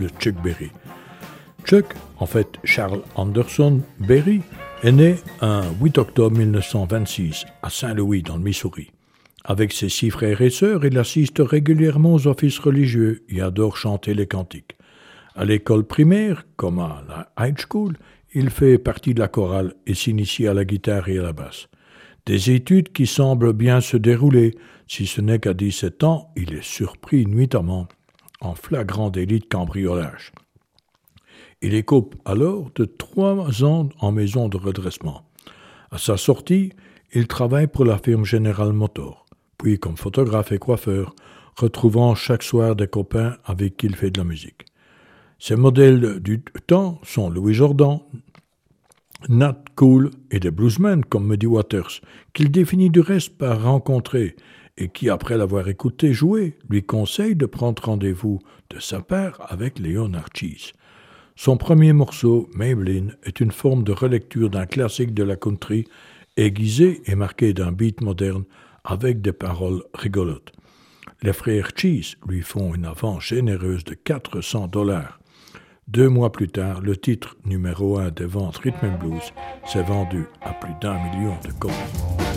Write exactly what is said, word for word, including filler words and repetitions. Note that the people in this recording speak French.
le Chuck Berry. Chuck, en fait Charles Anderson Berry, est né un huit octobre mille neuf cent vingt-six à Saint-Louis, dans le Missouri. Avec ses six frères et sœurs, il assiste régulièrement aux offices religieux et adore chanter les cantiques. À l'école primaire, comme à la high school, il fait partie de la chorale et s'initie à la guitare et à la basse. Des études qui semblent bien se dérouler, si ce n'est qu'à dix-sept ans, il est surpris nuitamment en flagrant délit de cambriolage. Il écope alors de trois ans en maison de redressement. À sa sortie, il travaille pour la firme General Motors, puis comme photographe et coiffeur, retrouvant chaque soir des copains avec qui il fait de la musique. Ses modèles du temps sont Louis Jordan, Nat Cole et des bluesmen comme Muddy Waters, qu'il définit du reste par rencontrer et qui, après l'avoir écouté jouer, lui conseille de prendre rendez-vous de sa part avec Leonard Cheese. Son premier morceau, Maybelline, est une forme de relecture d'un classique de la country, aiguisé et marqué d'un beat moderne avec des paroles rigolotes. Les frères Cheese lui font une avance généreuse de quatre cents dollars. Deux mois plus tard, le titre numéro un des ventes Rhythm and Blues s'est vendu à plus d'un million de copies.